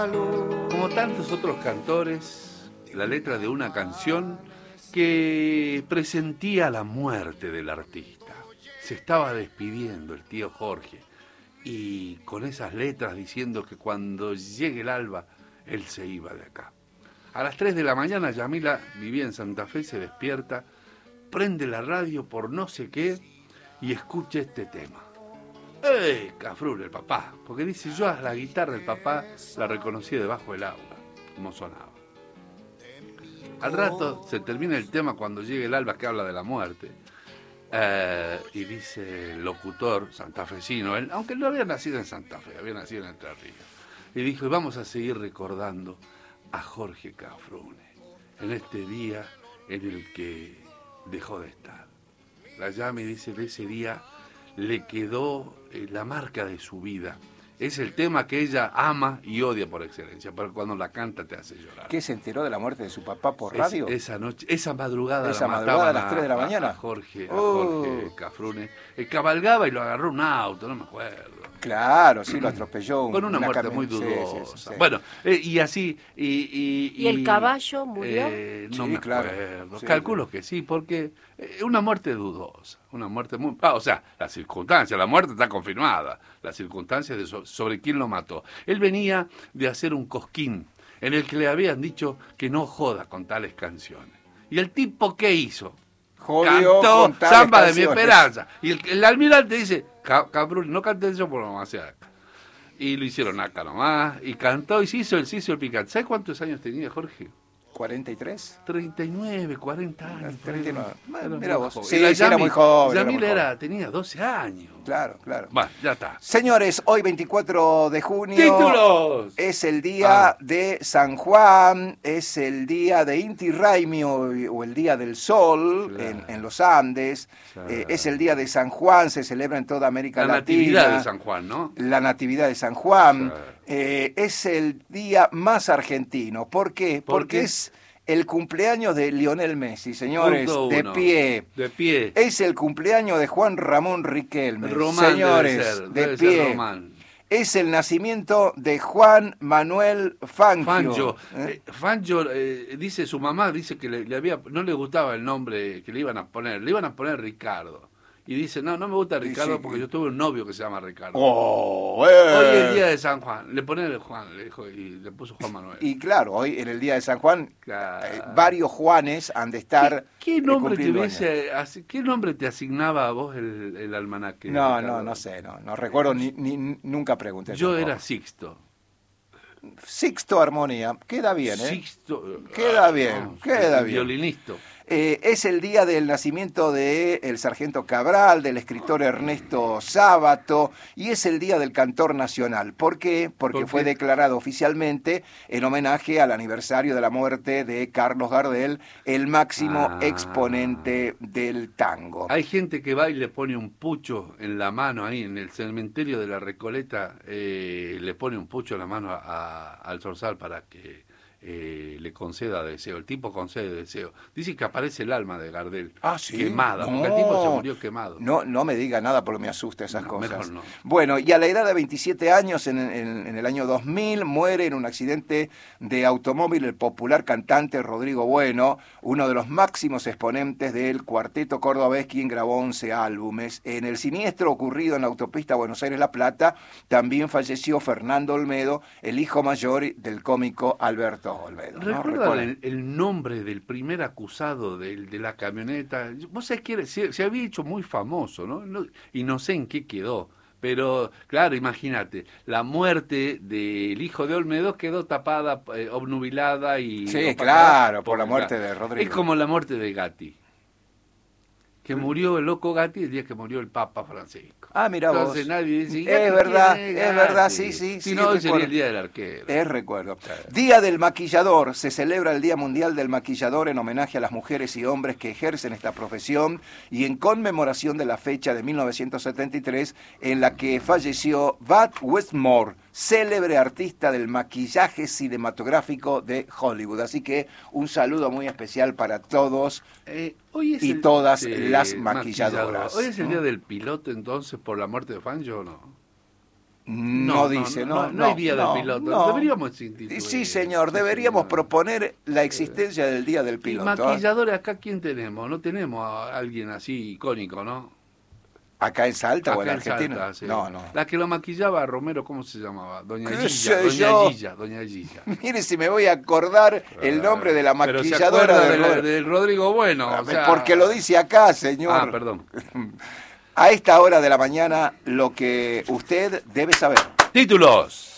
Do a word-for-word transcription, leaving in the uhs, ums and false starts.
Como tantos otros cantores, la letra de una canción que presentía la muerte del artista. Se estaba despidiendo el tío Jorge y con esas letras diciendo que cuando llegue el alba, él se iba de acá. A las tres de la mañana, Yamila vivía en Santa Fe, se despierta, prende la radio por no sé qué y escucha este tema. ¡Eh, Cafrune, el papá! Porque dice, yo a la guitarra del papá la reconocí debajo del agua, como sonaba. Al rato se termina el tema cuando llegue el alba que habla de la muerte. Eh, y dice el locutor santafesino, él, aunque no había nacido en Santa Fe, había nacido en Entre Ríos, y dijo, vamos a seguir recordando a Jorge Cafrune en este día en el que dejó de estar. La Yami dice, de ese día le quedó eh, la marca de su vida. Es el tema que ella ama y odia por excelencia, pero cuando la canta te hace llorar. ¿Qué se enteró de la muerte de su papá por radio? Es, esa noche, esa madrugada esa la madrugada a las a, tres de la a, mañana. A Jorge, a oh. Jorge Cafrune. Eh, cabalgaba y lo agarró un auto, no me acuerdo. Claro, sí, lo atropelló. Un, Con una, una muerte muy dudosa. Sí, sí, sí, sí. Bueno, eh, y así... ¿Y, y, ¿Y el caballo murió? Eh, no sí, me claro. acuerdo. Sí, Calculo sí. que sí, porque eh, una muerte dudosa. Una muerte muy... Ah, o sea, la circunstancia, la muerte está confirmada. Las circunstancias de so, sobre quién lo mató. Él venía de hacer un cosquín en el que le habían dicho que no joda con tales canciones. ¿Y el tipo qué hizo? Jodió cantó Samba canciones. de mi esperanza. Y el, el almirante dice, cabrón, no canté eso por lo hacia acá. Y lo hicieron acá nomás. Y cantó y se hizo el, se hizo el picante. ¿Sabes cuántos años tenía Jorge? ¿cuarenta y tres? treinta y nueve, cuarenta años. treinta y nueve. Bueno, mira vos. Joven. Sí, sí, Yami, era muy joven. Yamil era, era, tenía doce años. Claro, claro. Bueno, ya está. Señores, hoy veinticuatro de junio. ¡Títulos! Es el día ah. de San Juan, es el día de Inti Raymi o, o el día del sol claro. en, en los Andes. Claro. Eh, es el día de San Juan, se celebra en toda América La Latina. La natividad de San Juan, ¿no? La natividad de San Juan. Claro. Eh, es el día más argentino. ¿Por qué? ¿Por Porque qué? es el cumpleaños de Lionel Messi, señores, de pie. De pie. Es el cumpleaños de Juan Ramón Riquelme, Román señores, debe ser, de debe pie. Ser Román. Es el nacimiento de Juan Manuel Fangio. Fangio, ¿Eh? eh, Fangio eh, dice su mamá, dice que le, le había, no le gustaba el nombre que le iban a poner, le iban a poner Ricardo. Y dice, no, no me gusta Ricardo sí, porque yo tuve un novio que se llama Ricardo. Oh, eh. Hoy es el día de San Juan. Le pone el Juan, le dijo, y le puso Juan Manuel. Y claro, hoy en el día de San Juan, claro. eh, varios Juanes han de estar. ¿Qué, qué nombre te hubiese, ¿Qué nombre te asignaba a vos el, el almanaque? No, Ricardo? no, no sé, no, no recuerdo, ni, ni nunca pregunté. Yo tampoco. era Sixto. Sixto Armonía, queda bien, ¿eh? Sixto. Queda ah, bien, no, queda bien. Violinista. Eh, es el día del nacimiento del de sargento Cabral, del escritor Ernesto Sábato, y es el día del cantor nacional. ¿Por qué? Porque ¿Por qué? fue declarado oficialmente en homenaje al aniversario de la muerte de Carlos Gardel, el máximo ah. exponente del tango. Hay gente que va y le pone un pucho en la mano ahí, en el cementerio de la Recoleta, eh, le pone un pucho en la mano a, a, al zorzal para que... Eh, le conceda deseo, el tipo concede deseo. Dice que aparece el alma de Gardel ah, ¿sí? quemada, no. porque el tipo se murió quemado. No, no me diga nada porque me asusta esas no, cosas. Mejor no. Bueno, y a la edad de veintisiete años, en, en, en el año dos mil, muere en un accidente de automóvil el popular cantante Rodrigo Bueno, uno de los máximos exponentes del cuarteto cordobés, quien grabó once álbumes. En el siniestro ocurrido en la autopista Buenos Aires-La Plata, también falleció Fernando Olmedo, el hijo mayor del cómico Alberto Olmedo. ¿Recuerdan ¿no? el, el nombre del primer acusado de, de la camioneta? Vos sabés que se, se había hecho muy famoso, ¿no? ¿no? Y no sé en qué quedó. Pero, claro, imagínate, la muerte del hijo de Olmedo quedó tapada, eh, obnubilada y... Sí, claro, por la muerte de Rodrigo. Es como la muerte de Gatti. Que murió el loco Gatti el día que murió el Papa Francisco. Ah, mira Entonces vos. nadie dice... Es verdad, es, es verdad, sí, sí. Si sí, no, hoy recuerdo. sería el día del arquero. Es recuerdo. Claro. Día del maquillador. Se celebra el Día Mundial del Maquillador en homenaje a las mujeres y hombres que ejercen esta profesión y en conmemoración de la fecha de mil novecientos setenta y tres en la que falleció Bat Westmore, célebre artista del maquillaje cinematográfico de Hollywood. Así que un saludo muy especial para todos eh, hoy es y el, todas eh, las maquilladoras. Hoy es el ¿no? día del piloto, entonces, por la muerte de Fangio, ¿o no? No, no dice, no. No, no, no hay día no, del piloto. No. Deberíamos instituir. Sí, señor, deberíamos señor. proponer la existencia del día del Y piloto. maquilladores acá, ¿quién tenemos? No tenemos a alguien así icónico, ¿no? ¿Acá en Salta Acá o en en Argentina? Salta, sí. No, no. La que lo maquillaba a Romero, ¿cómo se llamaba? Doña ¿Qué Gilla, sé Doña yo? Gilla, Doña Gilla. Mire si me voy a acordar el nombre de la Pero se maquilladora acuerda de de la- Rodrigo. del Rodrigo Bueno. O sea... Porque lo dice acá, señor. Ah, perdón. A esta hora de la mañana, lo que usted debe saber. Títulos.